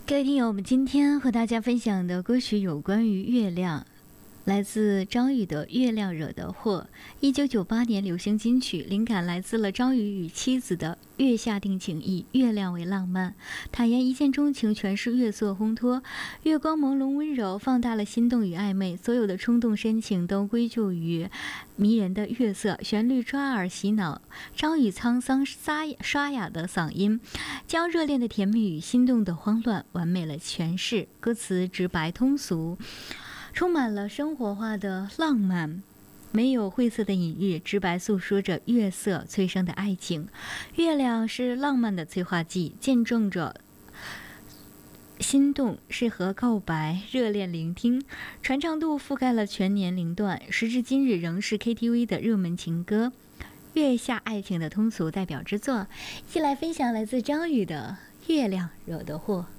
各位听友，我们今天和大家分享的歌曲有关于月亮，来自张宇的《月亮惹的祸》。1998年流行金曲，灵感来自了张宇与妻子的月下定情意，月亮为浪漫。坦言一见钟情，全是月色烘托，月光朦胧温柔，放大了心动与暧昧，所有的冲动深情都归咎于迷人的月色，旋律抓耳洗脑。张宇沧桑沙哑的嗓音，将热恋的甜蜜与心动的慌乱完美了诠释。歌词直白通俗，充满了生活化的浪漫，没有晦涩的隐喻，直白诉说着月色催生的爱情。月亮是浪漫的催化剂，见证着心动，适合告白、热恋聆听，传唱度覆盖了全年龄段，时至今日仍是 KTV 的热门情歌，月下爱情的通俗代表之作。一起来分享来自张宇的《月亮惹的祸》。